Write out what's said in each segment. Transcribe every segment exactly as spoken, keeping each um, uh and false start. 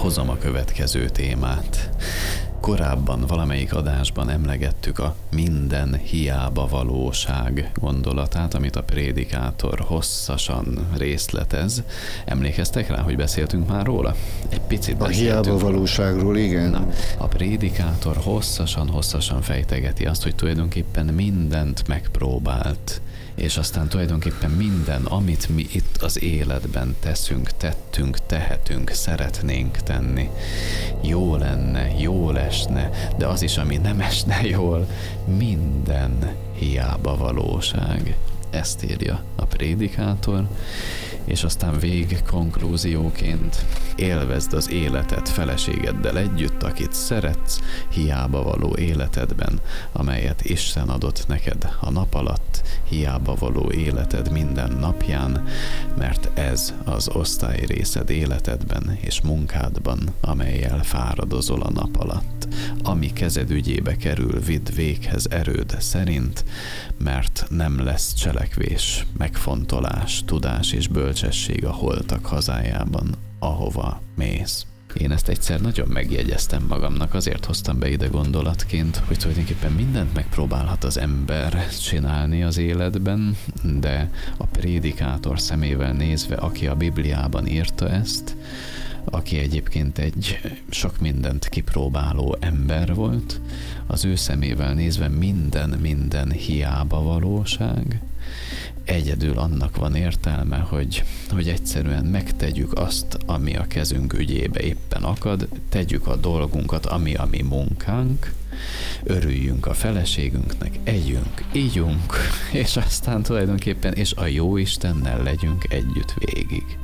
hozom a következő témát. Korábban valamelyik adásban emlegettük a minden hiába valóság gondolatát, amit a prédikátor hosszasan részletez. Emlékeztek rá, hogy beszéltünk már róla? Egy picit A hiába valóságról, igen. Na, a prédikátor hosszasan-hosszasan fejtegeti azt, hogy tulajdonképpen mindent megpróbált, és aztán tulajdonképpen minden, amit mi itt az életben teszünk, tettünk, tehetünk, szeretnénk tenni, jó lenne, jól esne, de az is, ami nem esne jól, minden hiába valóság. Ezt írja a prédikátor, és aztán vég konklúzióként: élvezd az életet feleségeddel együtt, akit szeretsz, hiába való életedben, amelyet Isten adott neked a nap alatt, hiába való életed minden napján, mert ez az osztályrészed életedben és munkádban, amellyel fáradozol a nap alatt. Ami kezed ügyébe kerül, vidd véghez erőd szerint, mert nem lesz cselekvés, megfontolás, tudás és bölcsesség a holtak hazájában, ahova mész. Én ezt egyszer nagyon megjegyeztem magamnak, azért hoztam be ide gondolatként, hogy tulajdonképpen mindent megpróbálhat az ember csinálni az életben, de a prédikátor szemével nézve, aki a Bibliában írta ezt, aki egyébként egy sok mindent kipróbáló ember volt, az ő szemével nézve minden-minden hiába valóság. Egyedül annak van értelme, hogy, hogy egyszerűen megtegyük azt, ami a kezünk ügyébe éppen akad, tegyük a dolgunkat, ami a mi munkánk, örüljünk a feleségünknek, együnk, ígyunk, és aztán tulajdonképpen, és a jó Istennel legyünk együtt végig.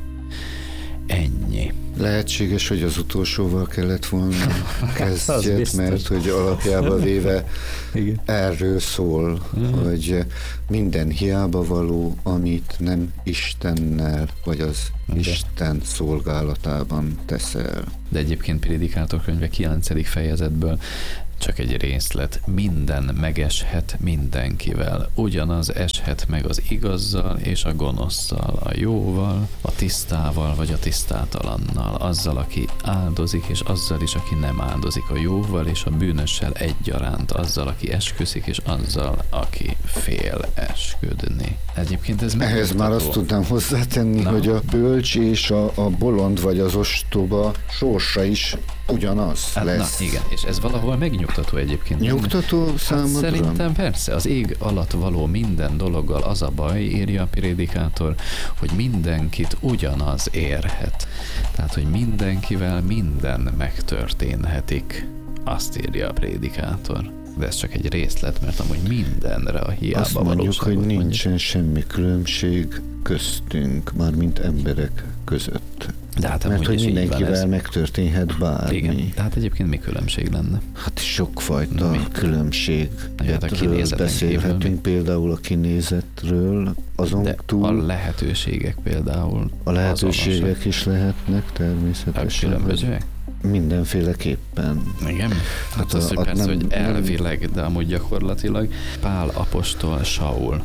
Ennyi. Lehetséges, hogy az utolsóval kellett volna kezdjét, mert hogy alapjában véve igen. Erről szól, mm. hogy minden hiába való, amit nem Istennel, vagy az de. Isten szolgálatában teszel. De egyébként Prédikátor könyve kilencedik fejezetből csak egy részlet. Minden megeshet mindenkivel. Ugyanaz eshet meg az igazzal és a gonoszszal, a jóval, a tisztával vagy a tisztátalannal, azzal, aki áldozik, és azzal is, aki nem áldozik, a jóval és a bűnössel egyaránt, azzal, aki esküszik, és azzal, aki fél esküdni. Egyébként ez megmutató. Ehhez már azt tudnám hozzátenni, Na. hogy a bölcs és a, a bolond vagy az ostoba sorsa is ugyanaz hát, lesz. Na igen, és ez valahol megnyugtató egyébként. Nyugtató számodra? Hát szerintem persze, az ég alatt való minden dologgal az a baj, írja a prédikátor, hogy mindenkit ugyanaz érhet. Tehát, hogy mindenkivel minden megtörténhetik. Azt írja a prédikátor. De ez csak egy részlet, mert amúgy mindenre a hiába azt mondjuk, hogy mondjuk. nincsen semmi különbség köztünk, már mint emberek között. De hát mert hogy mindenkivel van, megtörténhet bármi. Igen, tehát egyébként mi különbség lenne? Hát sokfajta mi? különbség. Hát a beszélhetünk kívül. Például a kinézetről, azon de túl. A lehetőségek például. A lehetőségek azonosak. Is lehetnek természetesen. Különbözőek? Mindenféleképpen. Igen? Hát, hát az, a, hogy persze, nem, hogy elvileg, de amúgy gyakorlatilag Pál apostol Saul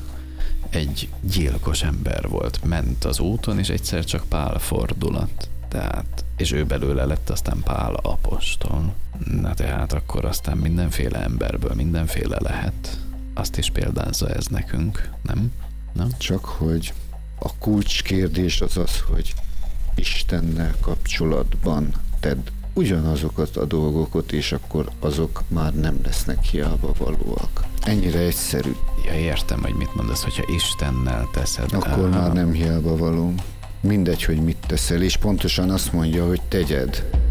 egy gyilkos ember volt, ment az úton, és egyszer csak Pál fordulat. Tehát, és ő belőle lett aztán Pál apostol. Na tehát akkor aztán mindenféle emberből mindenféle lehet. Azt is példázza ez nekünk, nem? nem? Csak hogy a kulcskérdés az az, hogy Istennel kapcsolatban tedd ugyanazokat a dolgokat, és akkor azok már nem lesznek hiába valóak. Ennyire egyszerű. Ja, értem, hogy mit mondasz, hogyha Istennel teszed. Akkor Aha. már nem hiába való. Mindegy, hogy mit teszel, és pontosan azt mondja, hogy tegyed.